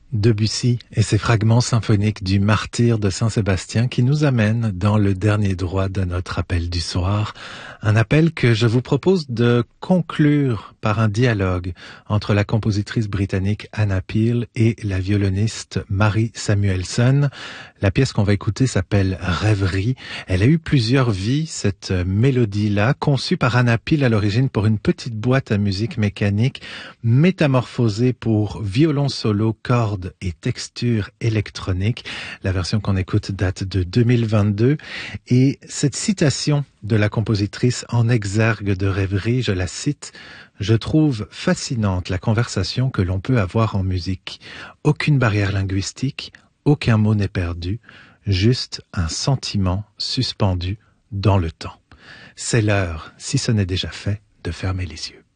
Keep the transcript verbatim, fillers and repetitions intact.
Debussy et ses fragments symphoniques du Martyre de Saint-Sébastien qui nous amènent dans le dernier droit de notre appel du soir. Un appel que je vous propose de conclure par un dialogue entre la compositrice britannique Anna Peel et la violoniste Mary Samuelson. La pièce qu'on va écouter s'appelle Rêverie. Elle a eu plusieurs vies, cette mélodie-là, conçue par Anna Peel à l'origine pour une petite boîte à musique mécanique, métamorphosée pour violon solo, cordes et textures électroniques. La version qu'on écoute date de deux mille vingt-deux. Et cette citation de la compositrice en exergue de Rêverie, je la cite: « Je trouve fascinante la conversation que l'on peut avoir en musique. Aucune barrière linguistique, aucun mot n'est perdu, juste un sentiment suspendu dans le temps. » C'est l'heure, si ce n'est déjà fait, de fermer les yeux.